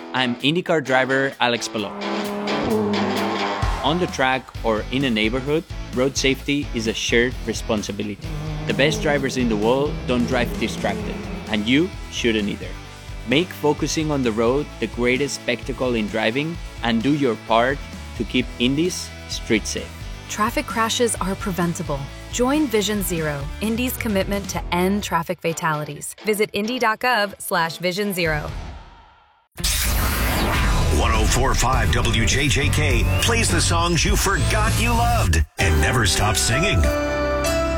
I'm IndyCar driver Alex Palou. On the track or in a neighborhood, road safety is a shared responsibility. The best drivers in the world don't drive distracted, and you shouldn't either. Make focusing on the road the greatest spectacle in driving, and do your part to keep Indy's street safe. Traffic crashes are preventable. Join Vision Zero, Indy's commitment to end traffic fatalities. Visit indy.gov/Vision Zero. 104.5 WJJK plays the songs you forgot you loved and never stopped singing.